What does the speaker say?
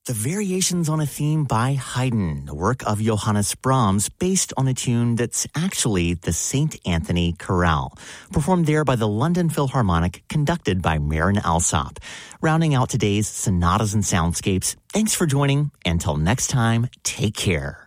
The Variations on a Theme by Haydn, a work of Johannes Brahms based on a tune that's actually the St. Anthony Chorale, performed there by the London Philharmonic, conducted by Marin Alsop. Rounding out today's Sonatas and Soundscapes, thanks for joining. Until next time, take care.